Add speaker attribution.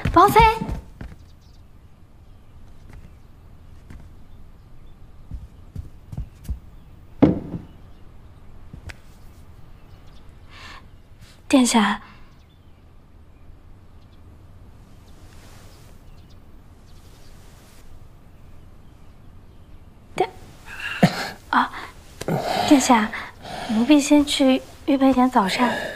Speaker 1: 王妃，殿下，殿下，奴婢先去预备点早膳。